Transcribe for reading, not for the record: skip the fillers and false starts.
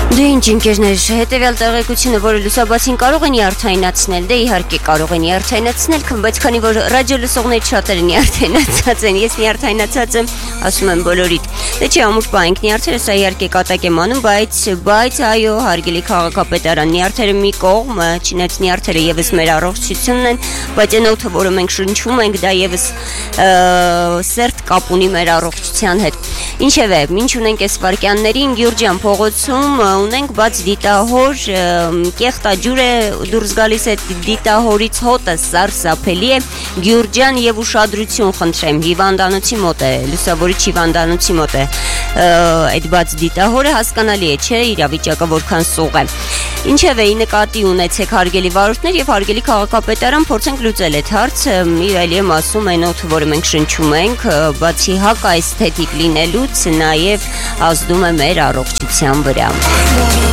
Դե ինչ ընկերներ, հետևյալ տեղեկությունը, որը լուսաբացին կարող են նյարդայնացնել, դե իհարկե կարող են նյարդայնացնել, բայց քանի որ ռադիո լսողներ շատերը նյարդայնացած են, ես նյարդայնացած եմ, ասում եմ բոլորիդ։ Դե չի ամուր պահենք նյարդերը, սա իհարկե կատակ եմ անում, բայց այո, հարգելի քաղաքապետարան, նյարդերը մի կողմ, չնայած նյարդերը եւս մեր առողջությունն են, բայց այն օդը, որը մենք շնչում ենք, դա եւս սերտ կապ ունի մեր առողջության հետ։ Ինչևէ, ինչ ունենք այս վարքյաններին Գյուրջյան փողոցում ունենք բաց դիտահոր, կեղտաջուր է դուրս գալիս է դիտահորից հոտը սարսափելի է, Գյուրջյան եւ ուշադրություն խնդրեմ, հիվանդանոցի մոտ է, լուսավորիչ հիվանդանոցի մոտ է այդ բաց դիտահորը, հասկանալի է, չէ, իրավիճակը որքան սուղ է։ Ինչևէ, ի նկատի ունեցեք հարգելի վարորդներ եւ հարգելի քաղաքապետարան, փորձենք լուծել այդ հարցը, իրելի եմ ասում, այն օդը, որը մենք շնչում ենք, բացի հակաէսթետիկ լինելուց, նաեւ ազդում է մեր առողջության վրա։